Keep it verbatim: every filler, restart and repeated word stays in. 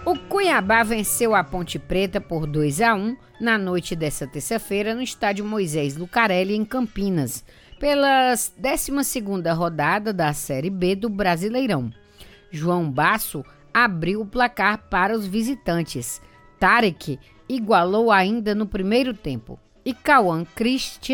O Cuiabá venceu a Ponte Preta por dois a um na noite desta terça-feira no estádio Moisés Lucarelli, em Campinas, pela décima segunda rodada da Série B do Brasileirão. João Basso abriu o placar para os visitantes. Tarek igualou ainda no primeiro tempo e Cauã Christian